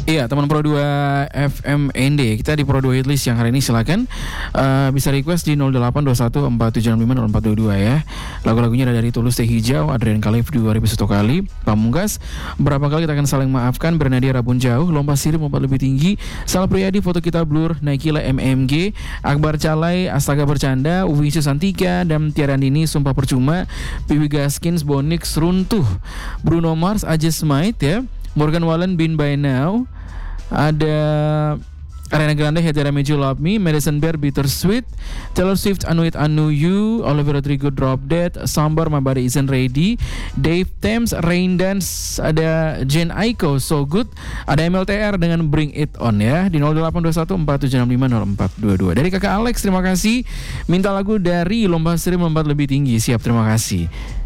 Iya, teman Pro 2 FMND. Kita di Pro 2 Hitlist yang hari ini silakan bisa request di 082147650422 ya. Lagu-lagunya ada dari Tulus Teh Hijau, Adrian Khalif 2001 kali, Pamungkas, berapa kali kita akan saling maafkan, Bernadia Rabun Jauh, Lomba Sirip Lompat Lebih Tinggi, Sal Priadi, Foto Kita Blur, Naikila MMG, Akbar Calai, Astaga Bercanda, Uwi Susantika, dan Tiara Andini, Sumpah Percuma, Piwi Gaskins, Bonix, Runtuh, Bruno Mars, I Just Might ya, Morgan Wallen, Been By Now, ada Ariana Grande, Hedera Meju, Love Me, Madison Bear, Bittersweet, Taylor Swift, Anu It Anu You, Olivia Rodrigo, Drop Dead, Sambar, My Body Isn't Ready, Dave Thames, Rain Dance, ada Jen Aiko, So Good, ada MLTR dengan Bring It On ya, di 082147650422. Dari kakak Alex, terima kasih. Minta lagu dari Lomba Sirip Lompat Lebih Tinggi. Siap, terima kasih.